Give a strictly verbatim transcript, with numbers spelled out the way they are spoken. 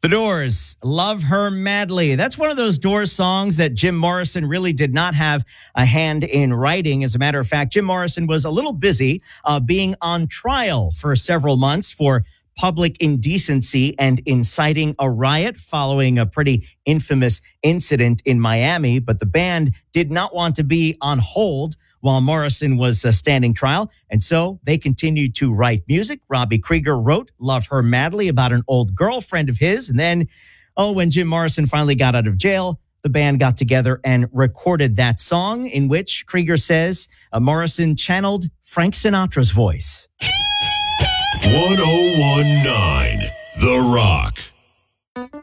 The Doors, Love Her Madly. That's one of those Doors songs that Jim Morrison really did not have a hand in writing. As a matter of fact, Jim Morrison was a little busy uh, being on trial for several months for public indecency and inciting a riot following a pretty infamous incident in Miami. But the band did not want to be on hold while Morrison was uh, standing trial. And so they continued to write music. Robbie Krieger wrote Love Her Madly about an old girlfriend of his. And then, oh, when Jim Morrison finally got out of jail, the band got together and recorded that song in which Krieger says uh, Morrison channeled Frank Sinatra's voice. one oh one point nine The Rock.